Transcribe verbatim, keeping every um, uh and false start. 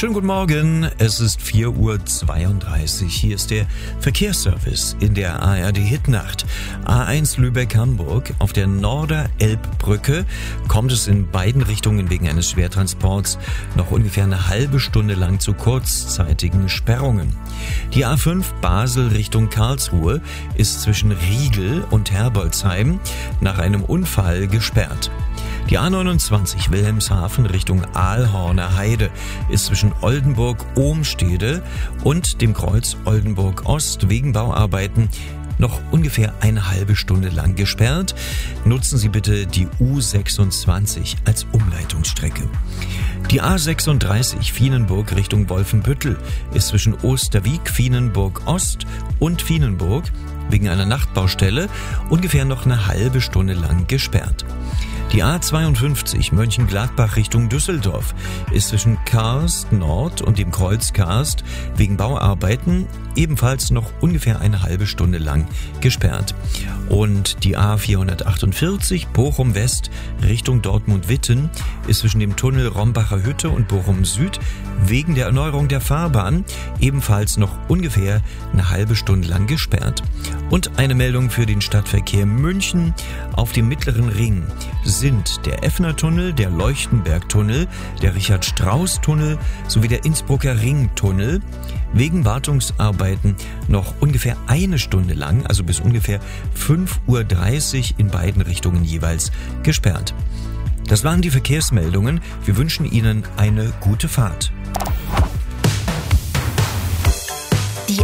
Schönen guten Morgen, es ist vier Uhr zweiunddreißig. Hier ist der Verkehrsservice in der A R D-Hitnacht. A eins Lübeck-Hamburg. Auf der Norder-Elbbrücke kommt es in beiden Richtungen wegen eines Schwertransports noch ungefähr eine halbe Stunde lang zu kurzzeitigen Sperrungen. Die A fünf Basel Richtung Karlsruhe ist zwischen Riegel und Herbolzheim nach einem Unfall gesperrt. Die A neunundzwanzig Wilhelmshaven Richtung Aalhorner Heide ist zwischen Oldenburg-Ohmstede und dem Kreuz Oldenburg-Ost wegen Bauarbeiten noch ungefähr eine halbe Stunde lang gesperrt. Nutzen Sie bitte die U sechsundzwanzig als Umleitungsstrecke. Die A sechsunddreißig Vienenburg Richtung Wolfenbüttel ist zwischen Osterwieck, Vienenburg-Ost und Vienenburg wegen einer Nachtbaustelle ungefähr noch eine halbe Stunde lang gesperrt. Die A zweiundfünfzig Mönchengladbach Richtung Düsseldorf ist zwischen Karst Nord und dem Kreuz Karst wegen Bauarbeiten ebenfalls noch ungefähr eine halbe Stunde lang gesperrt. Und die A vierhundertachtundvierzig Bochum West Richtung Dortmund-Witten ist zwischen dem Tunnel Rombacher Hütte und Bochum Süd wegen der Erneuerung der Fahrbahn ebenfalls noch ungefähr eine halbe Stunde lang gesperrt. Und eine Meldung für den Stadtverkehr München: Auf dem Mittleren Ring sind der Effner-Tunnel, der Leuchtenberg-Tunnel, der Richard-Strauss-Tunnel sowie der Innsbrucker Ringtunnel wegen Wartungsarbeiten noch ungefähr eine Stunde lang, also bis ungefähr fünf Uhr dreißig in beiden Richtungen jeweils gesperrt. Das waren die Verkehrsmeldungen. Wir wünschen Ihnen eine gute Fahrt.